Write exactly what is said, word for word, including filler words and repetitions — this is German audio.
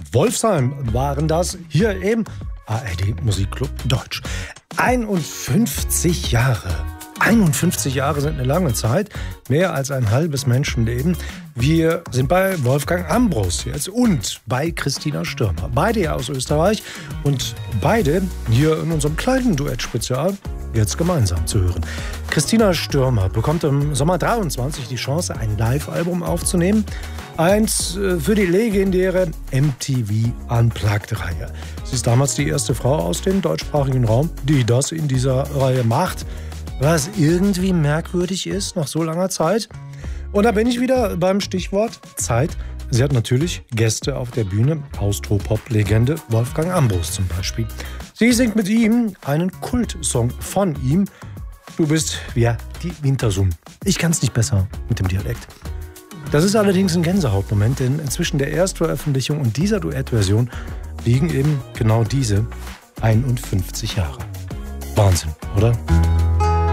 Wolfsheim waren das. Hier im A R D Musikclub Deutsch. einundfünfzig Jahre. einundfünfzig Jahre sind eine lange Zeit. Mehr als ein halbes Menschenleben. Wir sind bei Wolfgang Ambros jetzt und bei Christina Stürmer. Beide ja aus Österreich und beide hier in unserem kleinen Duett-Spezial jetzt gemeinsam zu hören. Christina Stürmer bekommt im Sommer dreiundzwanzig die Chance, ein Live-Album aufzunehmen. Eins für die legendäre M T V Unplugged-Reihe. Sie ist damals die erste Frau aus dem deutschsprachigen Raum, die das in dieser Reihe macht. Was irgendwie merkwürdig ist nach so langer Zeit. Und da bin ich wieder beim Stichwort Zeit. Sie hat natürlich Gäste auf der Bühne, Austropop-Legende Wolfgang Ambros zum Beispiel. Sie singt mit ihm einen Kultsong von ihm. Du bist wie die Wintersunn. Ich kann es nicht besser mit dem Dialekt. Das ist allerdings ein Gänsehautmoment, denn zwischen der Erstveröffentlichung und dieser Duettversion liegen eben genau diese einundfünfzig Jahre. Wahnsinn, oder?